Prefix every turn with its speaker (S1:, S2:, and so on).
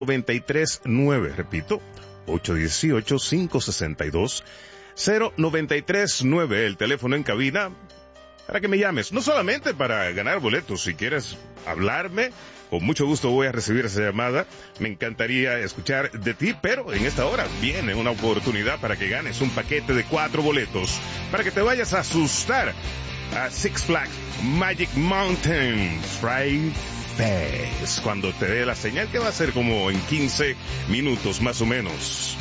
S1: 939, repito, 818-562-0939, el teléfono en cabina para que me llames, no solamente para ganar boletos. Si quieres hablarme, con mucho gusto voy a recibir esa llamada. Me encantaría escuchar de ti, pero en esta hora viene una oportunidad para que ganes un paquete de 4 boletos, para que te vayas a asustar a Six Flags Magic Mountain Fright Fest, cuando te dé la señal, que va a ser como en 15 minutos más o menos.